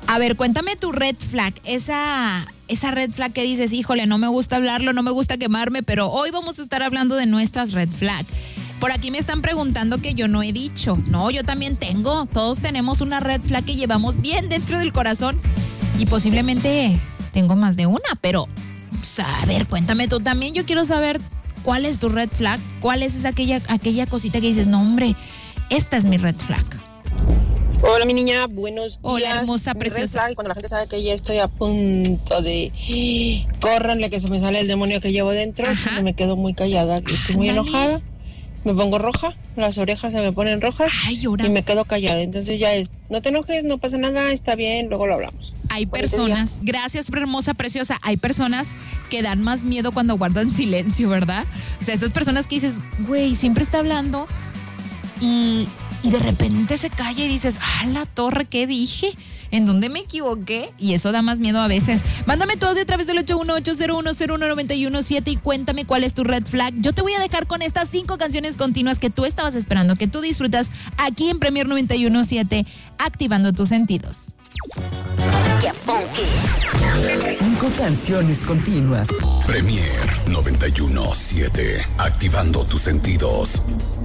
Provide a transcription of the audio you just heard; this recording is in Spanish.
A ver, cuéntame tu red flag, esa red flag que dices, híjole, no me gusta hablarlo, no me gusta quemarme, pero hoy vamos a estar hablando de nuestras red flag. Por aquí me están preguntando que yo no he dicho. No, yo también tengo. Todos tenemos una red flag que llevamos bien dentro del corazón y posiblemente tengo más de una, pero a ver, cuéntame tú también. Yo quiero saber cuál es tu red flag, cuál es aquella cosita que dices, no hombre, esta es mi red flag. Hola mi niña, buenos días. Hola hermosa, Mi preciosa. red flag, cuando la gente sabe que ya estoy a punto de córranle que se me sale el demonio que llevo dentro, es cuando me quedo muy callada, estoy muy enojada, me pongo roja, las orejas se me ponen rojas. Ay, llora. Y me quedo callada. Entonces ya es, no te enojes, no pasa nada, está bien, luego lo hablamos. Hay personas, gracias hermosa, preciosa, hay personas que dan más miedo cuando guardan silencio, ¿verdad? O sea, esas personas que dices, güey, siempre está hablando y de repente se calla y dices, la torre, ¿qué dije? ¿En dónde me equivoqué? Y eso da más miedo a veces. Mándame todo a través del 818-0101-917 y cuéntame cuál es tu red flag. Yo te voy a dejar con estas 5 canciones continuas que tú estabas esperando, que tú disfrutas aquí en Premier 91.7, activando tus sentidos. ¡Qué funky! 5 canciones continuas. Premier 91.7, activando tus sentidos.